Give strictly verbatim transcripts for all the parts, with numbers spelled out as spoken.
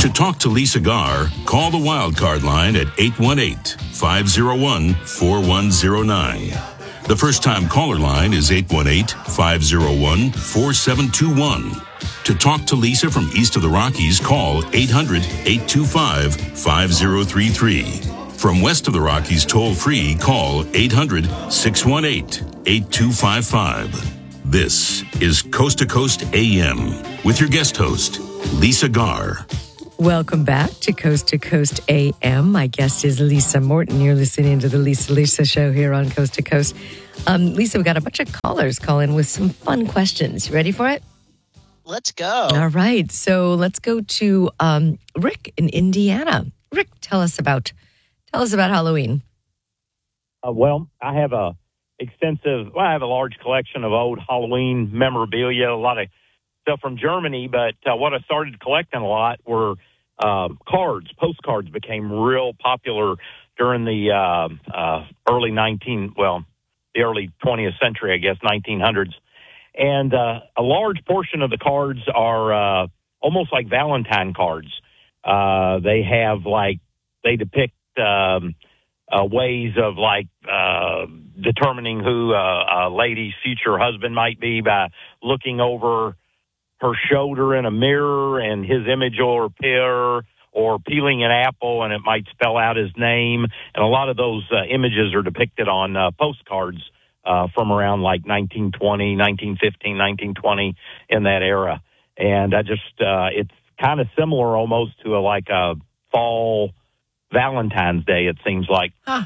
To talk to Lisa Garr, call the Wildcard line at eight one eight, five oh one, four one oh nine. The first-time caller line is eight one eight, five oh one, four seven two one. To talk to Lisa from east of the Rockies, call eight hundred, eight two five, five oh three three. From west of the Rockies, toll-free, call eight hundred, six one eight, eight two five five. This is Coast to Coast A M with your guest host, Lisa Garr. Welcome back to Coast to Coast A M. My guest is Lisa Morton. You're listening to the Lisa Lisa Show here on Coast to Coast. Um, Lisa, we got a bunch of callers calling with some fun questions. You ready for it? Let's go. All right. So let's go to um, Rick in Indiana. Rick, tell us about tell us about Halloween. Uh, well, I have a extensive. Well, I have a large collection of old Halloween memorabilia. A lot of stuff from Germany, but uh, what I started collecting a lot were uh, cards. Postcards became real popular during the uh, uh, early nineteen, well, the early twentieth century, I guess, nineteen hundreds. And uh, a large portion of the cards are uh, almost like Valentine cards. Uh, they have like, they depict um, uh, ways of like uh, determining who uh, a lady's future husband might be by looking over her shoulder in a mirror and his image will appear, or peeling an apple and it might spell out his name. And a lot of those uh, images are depicted on uh, postcards uh, from around like nineteen twenty, nineteen fifteen, nineteen twenty, in that era. And I just, uh, it's kind of similar almost to a, like a fall Valentine's Day, it seems like. Huh.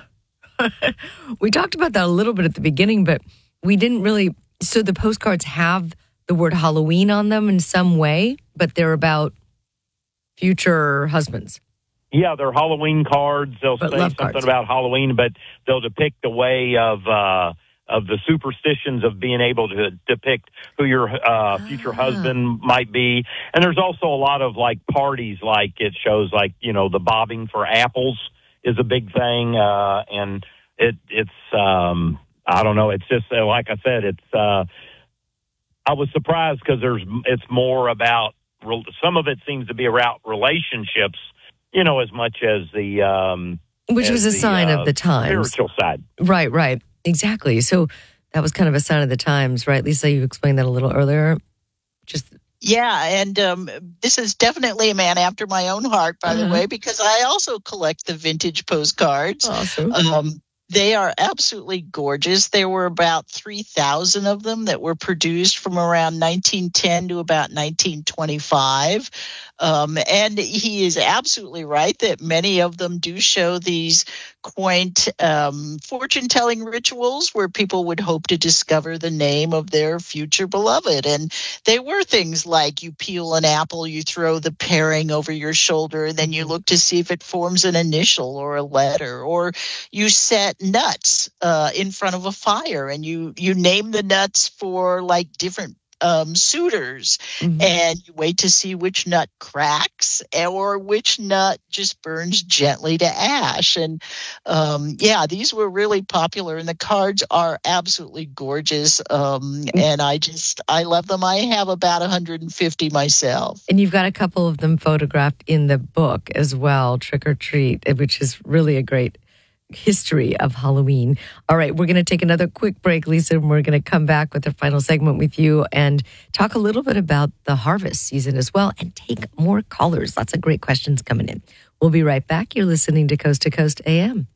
We talked about that a little bit at the beginning, but we didn't really, so the postcards have the word Halloween on them in some way, but they're about future husbands. Yeah, they're Halloween cards. They'll But say love something cards. about Halloween, but they'll depict the way of uh, of the superstitions of being able to depict who your uh, future Ah. husband might be. And there's also a lot of like parties, like it shows like, you know, the bobbing for apples is a big thing. Uh, and it it's, um, I don't know, it's just, uh, like I said, it's, uh, I was surprised because there's, it's more about, some of it seems to be about relationships, you know, as much as the, um, Which as was a the, sign uh, of the times. spiritual side. Right, right. Exactly. So that was kind of a sign of the times, right? Lisa, you explained that a little earlier. Just Yeah, and um, this is definitely a man after my own heart, by Uh-huh. the way, because I also collect the vintage postcards. awesome. Um, they are absolutely gorgeous. There were about three thousand of them that were produced from around nineteen ten to about nineteen twenty-five. Um, and he is absolutely right that many of them do show these quaint um, fortune-telling rituals where people would hope to discover the name of their future beloved. And they were things like you peel an apple, you throw the paring over your shoulder, and then you look to see if it forms an initial or a letter, or you set nuts uh, in front of a fire and you, you name the nuts for like different um, suitors, Mhm. and you wait to see which nut cracks or which nut just burns gently to ash. And um, yeah, these were really popular, and the cards are absolutely gorgeous. Um, and I just, I love them. I have about one hundred fifty myself. And you've got a couple of them photographed in the book as well, Trick or Treat, which is really a great history of Halloween. All right, we're going to take another quick break, Lisa, and we're going to come back with our final segment with you and talk a little bit about the harvest season as well and take more callers. Lots of great questions coming in. We'll be right back. You're listening to Coast to Coast A M.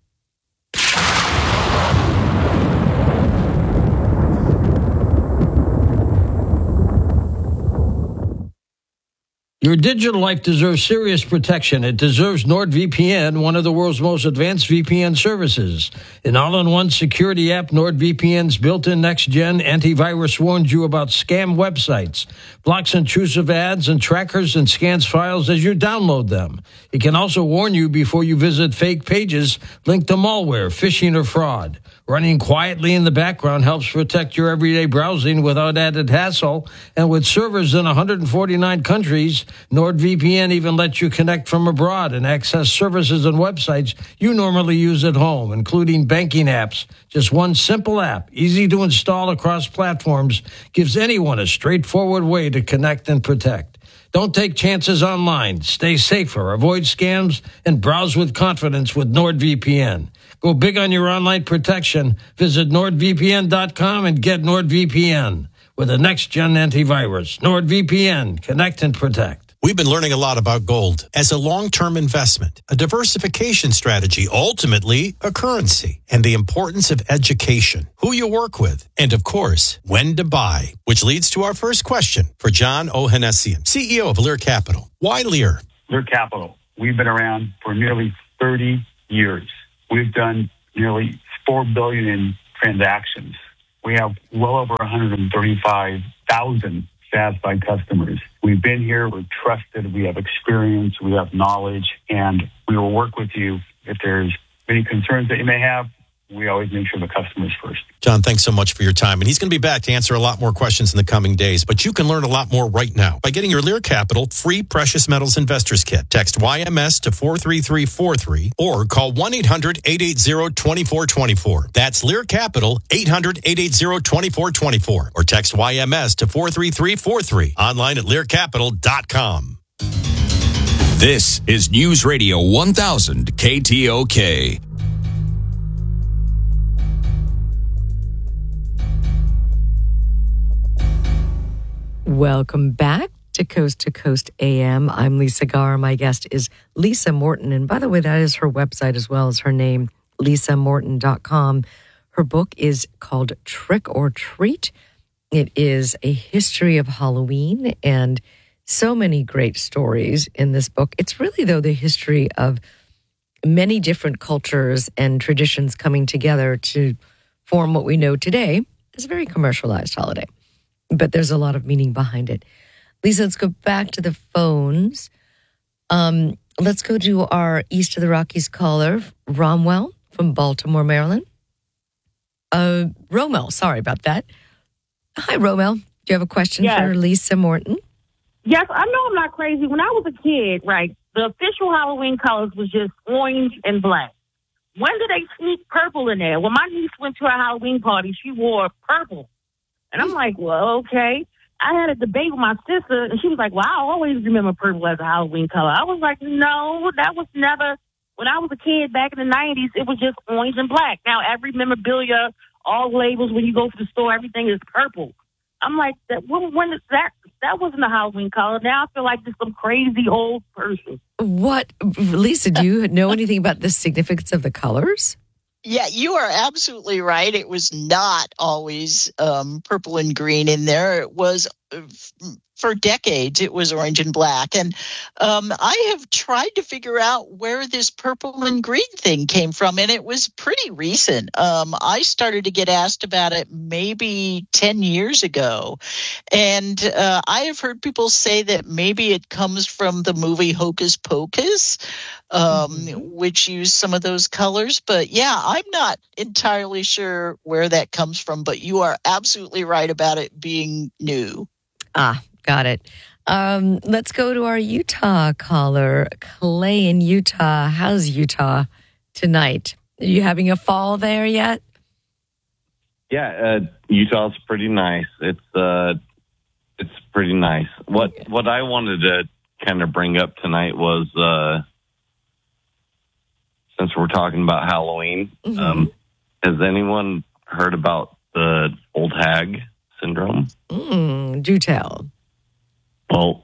Your digital life deserves serious protection. It deserves NordVPN, one of the world's most advanced V P N services. An all-in-one security app, NordVPN's built-in next-gen antivirus warns you about scam websites, blocks intrusive ads and trackers, and scans files as you download them. It can also warn you before you visit fake pages linked to malware, phishing, or fraud. Running quietly in the background helps protect your everyday browsing without added hassle. And with servers in one hundred forty-nine countries, NordVPN even lets you connect from abroad and access services and websites you normally use at home, including banking apps. Just one simple app, easy to install across platforms, gives anyone a straightforward way to connect and protect. Don't take chances online. Stay safer, avoid scams, and browse with confidence with NordVPN. Go big on your online protection. Visit nord v p n dot com and get NordVPN with the next-gen antivirus. NordVPN. Connect and protect. We've been learning a lot about gold as a long-term investment, a diversification strategy, ultimately a currency, and the importance of education, who you work with, and of course, when to buy, which leads to our first question for John Ohanessian, C E O of Lear Capital. Why Lear? Lear Capital. We've been around for nearly thirty years. We've done nearly four billion dollars in transactions. We have well over one hundred thirty-five thousand satisfied customers. We've been here, we're trusted, we have experience, we have knowledge, and we will work with you if there's any concerns that you may have. We always make sure the customer's first. John, thanks so much for your time. And he's going to be back to answer a lot more questions in the coming days. But you can learn a lot more right now by getting your Lear Capital free Precious Metals Investors Kit. Text Y M S to four three three four three or call one eight hundred eight eight zero two four two four. That's Lear Capital, eight hundred eight eight zero two four two four. Or text Y M S to four three three four three. Online at lear capital dot com. This is News Radio one thousand K T O K. Welcome back to Coast to Coast A M. I'm Lisa Garr. My guest is Lisa Morton. And by the way, that is her website as well as her name, lisa morton dot com. Her book is called Trick or Treat. It is a history of Halloween and so many great stories in this book. It's really, though, the history of many different cultures and traditions coming together to form what we know today as a very commercialized holiday. But there's a lot of meaning behind it. Lisa, let's go back to the phones. Um, let's go to our East of the Rockies caller, Romwell from Baltimore, Maryland. Uh, Romel, sorry about that. Hi, Romel. Do you have a question yes. for Lisa Morton? Yes, I know I'm not crazy. When I was a kid, right, the official Halloween colors was just orange and black. When did they sneak purple in there? When my niece went to a Halloween party, she wore purple. And I'm like, well, okay. I had a debate with my sister, and she was like, well, I always remember purple as a Halloween color. I was like, no, that was never, when I was a kid back in the nineties, it was just orange and black. Now, every memorabilia, all labels, when you go to the store, everything is purple. I'm like, that. when, when is that, that wasn't a Halloween color. Now I feel like just some crazy old person. What, Lisa, do you know anything about the significance of the colors? Yeah, you are absolutely right. It was not always um, purple and green in there. It was, uh, for decades, it was orange and black. And um, I have tried to figure out where this purple and green thing came from, and it was pretty recent. Um, I started to get asked about it maybe ten years ago. And uh, I have heard people say that maybe it comes from the movie Hocus Pocus, um, mm-hmm. which used some of those colors. But yeah, I'm not entirely sure where that comes from, but you are absolutely right about it being new. Ah, got it. Um, let's go to our Utah caller, Clay in Utah. How's Utah tonight? Are you having a fall there yet? Yeah, uh, Utah's pretty nice. It's uh, it's pretty nice. What okay. what I wanted to kind of bring up tonight was, uh, since we're talking about Halloween, mm-hmm. um, has anyone heard about the old hag syndrome? Mm, do tell. Well,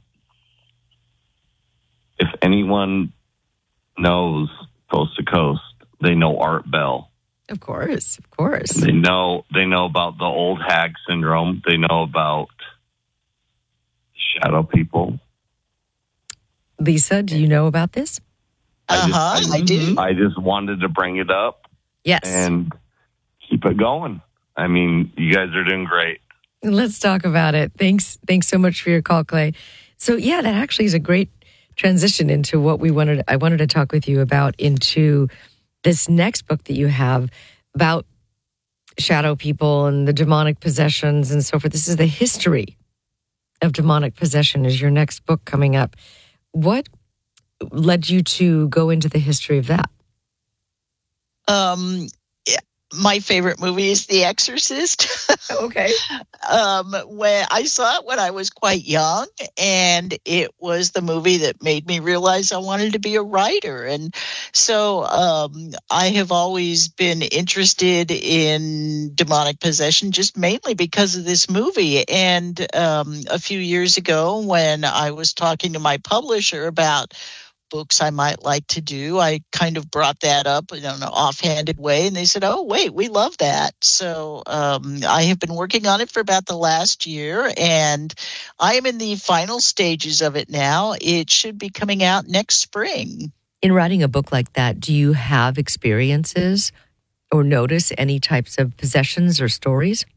if anyone knows Coast to Coast, they know Art Bell. Of course, of course. They know they know about the old hag syndrome. They know about shadow people. Lisa, do you know about this? Uh huh. I, I, I do. I just wanted to bring it up. Yes. And keep it going. I mean, you guys are doing great. Let's talk about it. Thanks. Thanks so much for your call, Clay. So yeah, that actually is a great transition into what we wanted. I wanted to talk with you about into this next book that you have about shadow people and the demonic possessions and so forth. This is the history of demonic possession is your next book coming up. What led you to go into the history of that? Um, my favorite movie is The Exorcist. Okay. um, when I saw it when I was quite young, and it was the movie that made me realize I wanted to be a writer. And so um, I have always been interested in demonic possession, just mainly because of this movie. And um, a few years ago, when I was talking to my publisher about books I might like to do, I kind of brought that up in an offhanded way, and they said, oh, wait, we love that. So um, I have been working on it for about the last year, and I am in the final stages of it now. It should be coming out next spring. In writing a book like that, do you have experiences or notice any types of possessions or stories?